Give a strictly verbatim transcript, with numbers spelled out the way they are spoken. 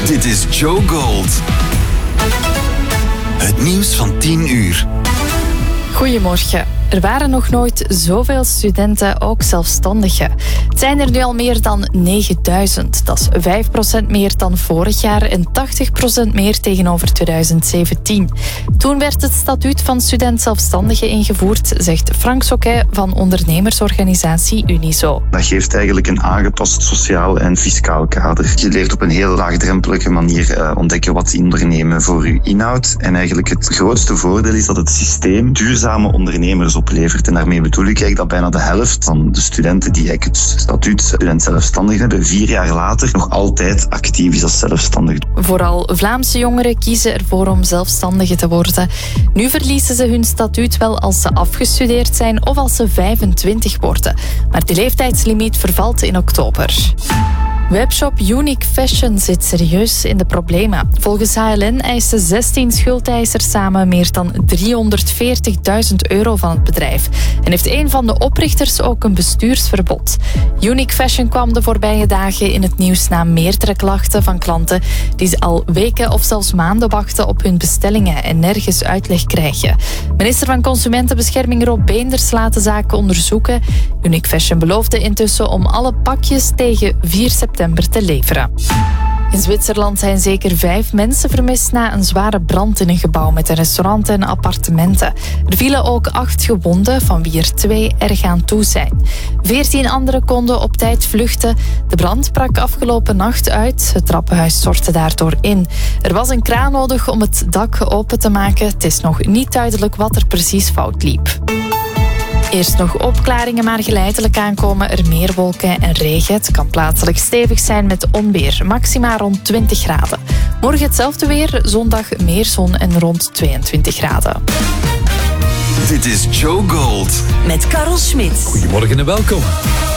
Dit is Joe Gold. Het nieuws van tien uur. Goedemorgen. Er waren nog nooit zoveel studenten, ook zelfstandigen. Het zijn er nu al meer dan negenduizend. Dat is vijf procent meer dan vorig jaar en tachtig procent meer tegenover tweeduizend zeventien. Toen werd het statuut van student-zelfstandige ingevoerd, zegt Frank Soquet van ondernemersorganisatie Unizo. Dat geeft eigenlijk een aangepast sociaal en fiscaal kader. Je leert op een heel laagdrempelige manier uh, ontdekken wat ondernemen voor u inhoudt. En eigenlijk het grootste voordeel is dat het systeem duurzame ondernemers oplevert. En daarmee bedoel ik eigenlijk dat bijna de helft van de studenten die eigenlijk het statuut student zelfstandig hebben, vier jaar later nog altijd actief is als zelfstandig. Vooral Vlaamse jongeren kiezen ervoor om zelfstandige te worden. Nu verliezen ze hun statuut wel als ze afgestudeerd zijn of als ze vijfentwintig worden. Maar die leeftijdslimiet vervalt in oktober. Webshop Unique Fashion zit serieus in de problemen. Volgens H L N eisten zestien schuldeisers samen meer dan driehonderdveertigduizend euro van het bedrijf. En heeft een van de oprichters ook een bestuursverbod. Unique Fashion kwam de voorbije dagen in het nieuws na meerdere klachten van klanten die al weken of zelfs maanden wachten op hun bestellingen en nergens uitleg krijgen. Minister van Consumentenbescherming Rob Beenders laat de zaak onderzoeken. Unique Fashion beloofde intussen om alle pakjes tegen vier september te leveren. In Zwitserland zijn zeker vijf mensen vermist na een zware brand in een gebouw met een restaurant en appartementen. Er vielen ook acht gewonden, van wie er twee erg aan toe zijn. Veertien anderen konden op tijd vluchten. De brand brak afgelopen nacht uit. Het trappenhuis stortte daardoor in. Er was een kraan nodig om het dak open te maken. Het is nog niet duidelijk wat er precies fout liep. Eerst nog opklaringen, maar geleidelijk aankomen er meer wolken en regen. Het kan plaatselijk stevig zijn met onweer, maxima rond twintig graden. Morgen hetzelfde weer, zondag meer zon en rond tweeëntwintig graden. Dit is Joe Gold. Met Karel Smit. Goedemorgen en welkom.